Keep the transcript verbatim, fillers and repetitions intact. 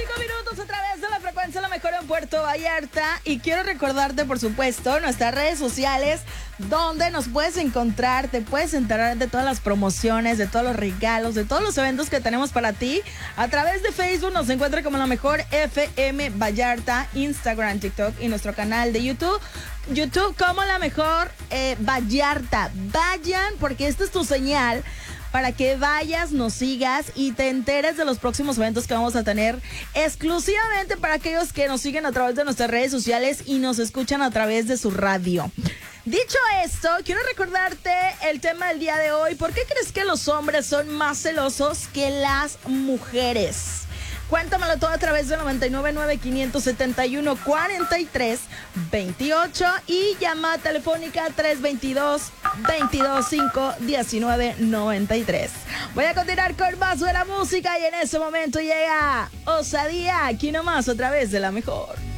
cinco minutos a través de la frecuencia La Mejor en Puerto Vallarta. Y quiero recordarte, por supuesto, nuestras redes sociales, donde nos puedes encontrar, te puedes enterar de todas las promociones, de todos los regalos, de todos los eventos que tenemos para ti. A través de Facebook nos encuentra como La Mejor F M Vallarta, Instagram, TikTok y nuestro canal de YouTube. YouTube como La Mejor eh, Vallarta. Vayan, porque esta es tu señal para que vayas, nos sigas y te enteres de los próximos eventos que vamos a tener exclusivamente para aquellos que nos siguen a través de nuestras redes sociales y nos escuchan a través de su radio. Dicho esto, quiero recordarte el tema del día de hoy. ¿Por qué crees que los hombres son más celosos que las mujeres? Cuéntamelo todo a través del noventa y nueve nueve cinco siete uno cuatro tres dos ocho y llama telefónica tres dos dos, dos cinco, uno nueve nueve tres. Voy a continuar con más de la música y en ese momento llega Osadía, aquí nomás a través de La Mejor.